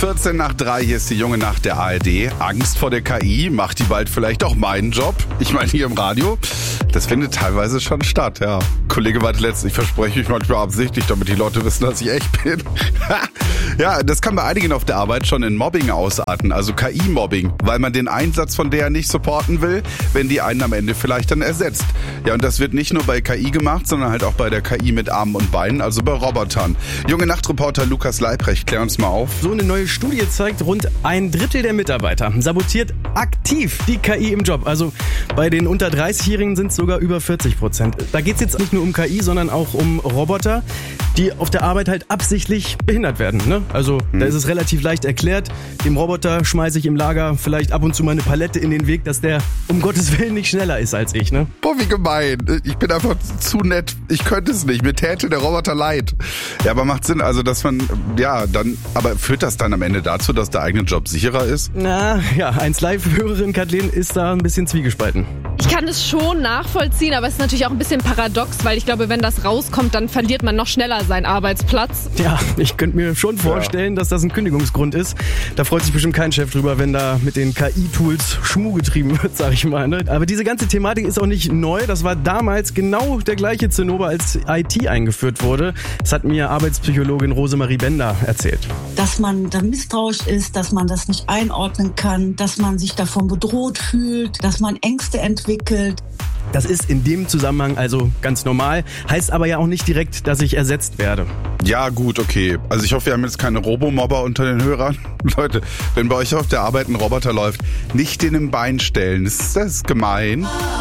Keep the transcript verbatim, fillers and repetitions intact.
vierzehn nach drei, hier ist die junge Nacht der A R D. Angst vor der K I, macht die bald vielleicht auch meinen Job? Ich meine hier im Radio. Das findet teilweise schon statt, ja. Kollege war letztens, ich verspreche mich manchmal absichtlich, damit die Leute wissen, dass ich echt bin. Ja, das kann bei einigen auf der Arbeit schon in Mobbing ausarten, also K I-Mobbing, weil man den Einsatz von der nicht supporten will, wenn die einen am Ende vielleicht dann ersetzt. Ja, und das wird nicht nur bei K I gemacht, sondern halt auch bei der K I mit Armen und Beinen, also bei Robotern. Junge Nachtreporter Lukas Leibrecht, klär uns mal auf. So eine neue Studie zeigt, rund ein Drittel der Mitarbeiter sabotiert aktiv die K I im Job. Also bei den unter dreißigjährigen sind es sogar über vierzig Prozent. Da geht es jetzt nicht nur um K I, sondern auch um Roboter, die auf der Arbeit halt absichtlich behindert werden. Ne? Also hm. da ist es relativ leicht erklärt. Dem Roboter schmeiße ich im Lager vielleicht ab und zu mal eine Palette in den Weg, dass der um Gottes Willen nicht schneller ist als ich. Ne? Boah, wie gemein. Ich bin einfach zu nett. Ich könnte es nicht. Mir täte der Roboter leid. Ja, aber macht Sinn, also dass man, ja, dann, aber führt das dann am Ende dazu, dass der eigene Job sicherer ist? Na, ja, eins Live-Hörerin Kathleen ist da ein bisschen zwiegespalten. Ich kann es schon nachvollziehen, aber es ist natürlich auch ein bisschen paradox, weil ich glaube, wenn das rauskommt, dann verliert man noch schneller seinen Arbeitsplatz. Ja, ich könnte mir schon vorstellen, ja. dass das ein Kündigungsgrund ist. Da freut sich bestimmt kein Chef drüber, wenn da mit den K I-Tools Schmuh getrieben wird, sag ich mal. Ne? Aber diese ganze Thematik ist auch nicht neu. Das war damals genau der gleiche Zinnober, als I T eingeführt wurde. Das hat mir Arbeitspsychologin Rosemarie Bender erzählt. Dass man da misstrauisch ist, dass man das nicht einordnen kann, dass man sich davon bedroht fühlt, dass man Ängste entwickelt. Das ist in dem Zusammenhang also ganz normal, heißt aber ja auch nicht direkt, dass ich ersetzt werde. Ja gut, okay. Also ich hoffe, wir haben jetzt keine Robomobber unter den Hörern. Leute, wenn bei euch auf der Arbeit ein Roboter läuft, nicht den im Bein stellen. Das ist, das ist gemein.